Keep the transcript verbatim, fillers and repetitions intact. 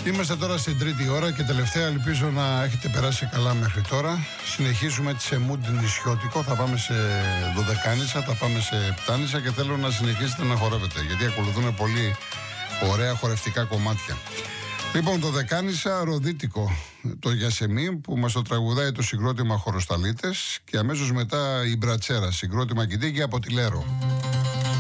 Είμαστε τώρα στην τρίτη ώρα και τελευταία, ελπίζω να έχετε περάσει καλά μέχρι τώρα. Συνεχίζουμε σε mood νησιώτικο, θα πάμε σε δωδεκάνησα, θα πάμε σε επτάνησα και θέλω να συνεχίσετε να χορεύετε, γιατί ακολουθούν πολύ ωραία χορευτικά κομμάτια. Λοιπόν, το δωδεκάνησα ροδίτικο, το Γιασεμί που μας το τραγουδάει το συγκρότημα Χωροσταλίτες και αμέσως μετά η Μπρατσέρα, συγκρότημα Κιντίκη από τη Λέρο.